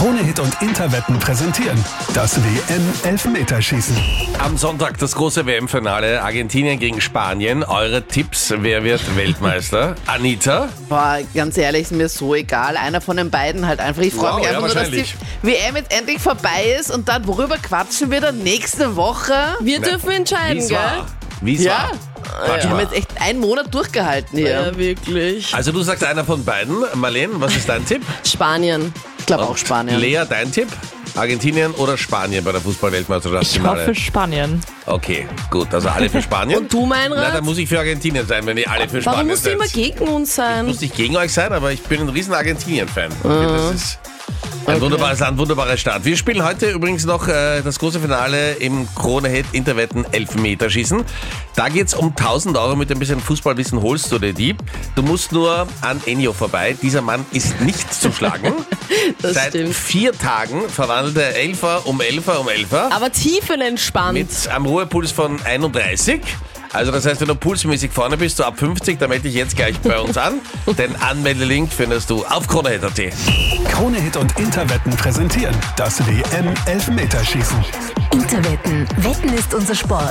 Krone-Hit und Interwetten präsentieren das WM-Elfmeterschießen. Am Sonntag das große WM-Finale, Argentinien gegen Spanien. Eure Tipps, wer wird Weltmeister? Anita? Boah, ganz ehrlich, ist mir so egal. Einer von den beiden halt einfach. Ich freue mich einfach nur, dass die WM jetzt endlich vorbei ist und dann, worüber quatschen wir dann nächste Woche? Wir dürfen entscheiden, gell? Wie's Ja. war? Wir haben jetzt echt einen Monat durchgehalten hier. Ja, wirklich. Also du sagst einer von beiden. Marlene, was ist dein Tipp? Spanien. Ich glaube auch Spanien. Lea, dein Tipp? Argentinien oder Spanien bei der Fußball-Weltmeisterschaft? Ich hoffe Spanien. Okay, gut, also alle für Spanien. Und du, Na, Meinrad? dann muss ich für Argentinien sein, wenn ihr alle für Warum Spanien musst du seid. immer gegen uns sein? Muss nicht gegen euch sein, aber ich bin ein riesen Argentinien-Fan. Das ist ein wunderbares Land, wunderbarer Staat. Wir spielen heute übrigens noch das große Finale im Krone-Hit Interwetten Elfmeterschießen. Da geht's um 1.000 Euro. Mit ein bisschen Fußballwissen holst du dir die. Du musst nur an Ennio vorbei. Dieser Mann ist nicht zu schlagen. Das Seit stimmt. 4 Tagen verwandelt er Elfer um Elfer um Elfer. Aber tiefenentspannt. Mit einem Ruhepuls von 31. Also das heißt, wenn du pulsmäßig vorne bist, so ab 50, dann melde dich jetzt gleich bei uns an. Den Anmeldelink findest du auf kronehit.at. Krone-Hit und Interwetten präsentieren das WM-Elfmeterschießen. Interwetten. Wetten ist unser Sport.